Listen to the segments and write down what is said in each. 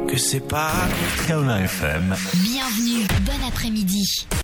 que c'est pas... Kaolin FM. Bienvenue, bon après-midi.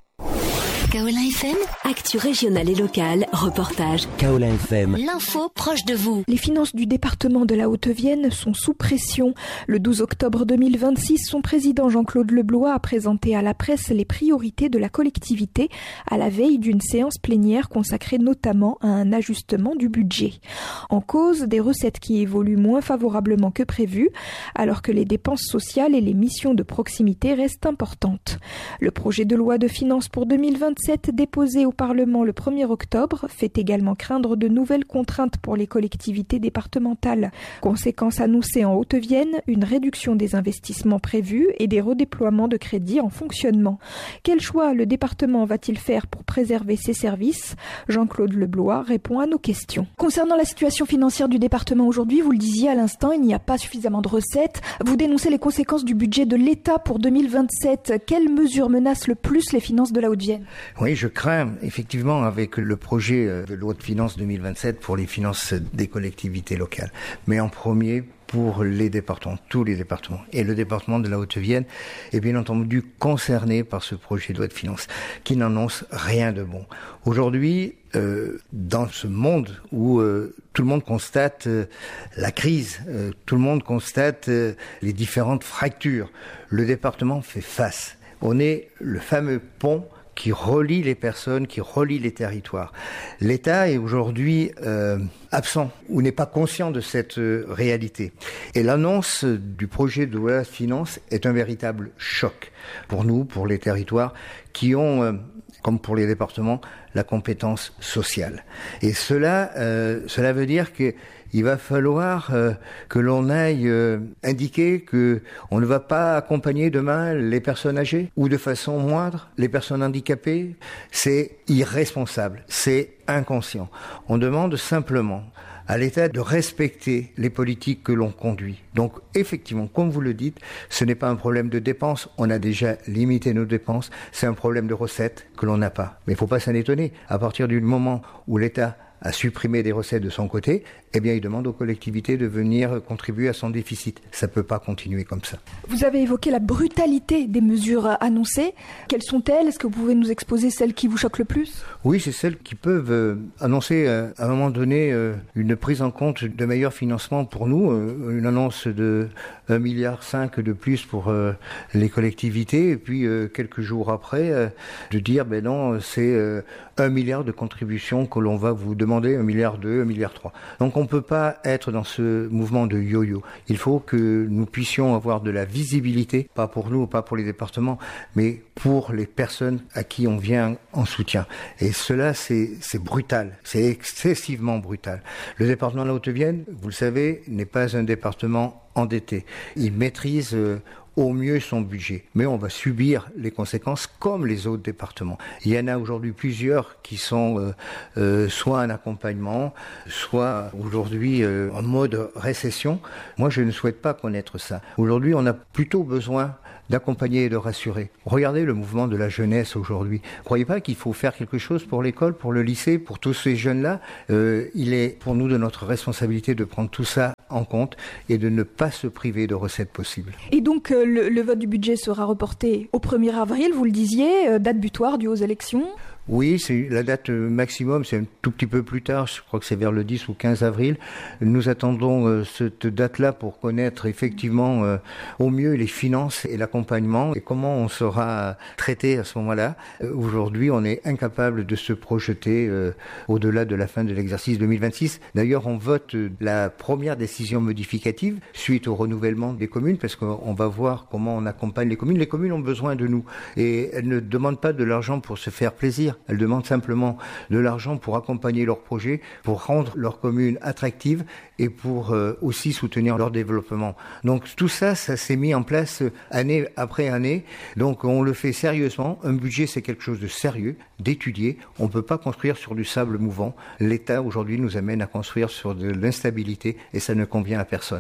Kaolin FM, actu régionale et locale, reportage. Kaolin FM. L'info proche de vous. Les finances du département de la Haute-Vienne sont sous pression. Le 12 octobre 2026, son président Jean-Claude Leblois a présenté à la presse les priorités de la collectivité à la veille d'une séance plénière consacrée notamment à un ajustement du budget. En cause, des recettes qui évoluent moins favorablement que prévu, alors que les dépenses sociales et les missions de proximité restent importantes. Le projet de loi de finances pour 2027 déposé au Parlement le 1er octobre fait également craindre de nouvelles contraintes pour les collectivités départementales. Conséquence annoncée en Haute-Vienne, une réduction des investissements prévus et des redéploiements de crédits en fonctionnement. Quel choix le département va-t-il faire pour préserver ses services ? Jean-Claude Leblois répond à nos questions. Concernant la situation financière du département aujourd'hui, vous le disiez à l'instant, il n'y a pas suffisamment de recettes. Vous dénoncez les conséquences du budget de l'État pour 2027. Quelles mesures menacent le plus les finances de la Haute-Vienne ? Oui, je crains effectivement avec le projet de loi de finances 2027 pour les finances des collectivités locales. Mais en premier, pour les départements, tous les départements. Et le département de la Haute-Vienne est bien entendu concerné par ce projet de loi de finances qui n'annonce rien de bon. Aujourd'hui, dans ce monde où tout le monde constate la crise, tout le monde constate les différentes fractures, le département fait face. On est le fameux pont qui relie les personnes, qui relie les territoires. L'État est aujourd'hui absent ou n'est pas conscient de cette réalité. Et l'annonce du projet de loi de finances est un véritable choc pour nous, pour les territoires qui ont, comme pour les départements, la compétence sociale. Et cela veut dire qu'il va falloir que l'on aille indiquer que on ne va pas accompagner demain les personnes âgées ou de façon moindre les personnes handicapées. C'est irresponsable, c'est inconscient. On demande simplement à l'État de respecter les politiques que l'on conduit. Donc, effectivement, comme vous le dites, ce n'est pas un problème de dépenses. On a déjà limité nos dépenses. C'est un problème de recettes que l'on n'a pas. Mais il ne faut pas s'en étonner. À partir du moment où l'État a supprimé des recettes de son côté, eh bien, il demande aux collectivités de venir contribuer à son déficit. Ça ne peut pas continuer comme ça. Vous avez évoqué la brutalité des mesures annoncées. Quelles sont-elles ? Est-ce que vous pouvez nous exposer celles qui vous choquent le plus ? Oui, c'est celles qui peuvent annoncer à un moment donné une prise en compte de meilleurs financements pour nous, une annonce de 1,5 milliard de plus pour les collectivités, et puis quelques jours après, de dire, ben non, c'est 1 milliard de contributions que l'on va vous demander, 1,2 milliard, 1,3 milliard. Donc on ne peut pas être dans ce mouvement de yo-yo. Il faut que nous puissions avoir de la visibilité, pas pour nous, pas pour les départements, mais pour les personnes à qui on vient en soutien. Et cela, c'est brutal, c'est excessivement brutal. Le département de la Haute-Vienne, vous le savez, n'est pas un département endetté. Il maîtrise au mieux son budget. Mais on va subir les conséquences comme les autres départements. Il y en a aujourd'hui plusieurs qui sont soit en accompagnement, soit aujourd'hui en mode récession. Moi, je ne souhaite pas connaître ça. Aujourd'hui, on a plutôt besoin d'accompagner et de rassurer. Regardez le mouvement de la jeunesse aujourd'hui. Vous ne croyez pas qu'il faut faire quelque chose pour l'école, pour le lycée, pour tous ces jeunes-là ? Il est pour nous de notre responsabilité de prendre tout ça en compte et de ne pas se priver de recettes possibles. Et donc le vote du budget sera reporté au 1er avril, vous le disiez, date butoir due aux élections. Oui, c'est la date maximum, c'est un tout petit peu plus tard, je crois que c'est vers le 10 ou 15 avril. Nous attendons cette date-là pour connaître effectivement au mieux les finances et l'accompagnement et comment on sera traité à ce moment-là. Aujourd'hui, on est incapable de se projeter au-delà de la fin de l'exercice 2026. D'ailleurs, on vote la première décision modificative suite au renouvellement des communes parce qu'on va voir comment on accompagne les communes. Les communes ont besoin de nous et elles ne demandent pas de l'argent pour se faire plaisir. Elles demandent simplement de l'argent pour accompagner leurs projets, pour rendre leur commune attractive et pour aussi soutenir leur développement. Donc tout ça, ça s'est mis en place année après année. Donc on le fait sérieusement. Un budget, c'est quelque chose de sérieux, d'étudié. On ne peut pas construire sur du sable mouvant. L'État aujourd'hui nous amène à construire sur de l'instabilité et ça ne convient à personne.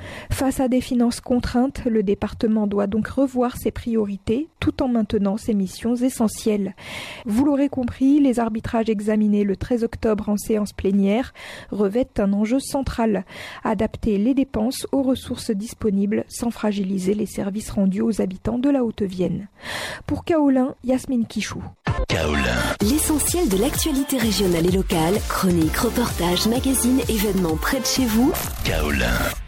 Face à des finances contraintes, le département doit donc revoir ses priorités tout en maintenant ses missions essentielles. Vous l'aurez compris, les arbitrages examinés le 13 octobre en séance plénière revêtent un enjeu central, adapter les dépenses aux ressources disponibles sans fragiliser les services rendus aux habitants de la Haute-Vienne. Pour Kaolin, Yasmine Kichou. Kaolin. L'essentiel de l'actualité régionale et locale, chroniques, reportages, magazines, événements près de chez vous. Kaolin.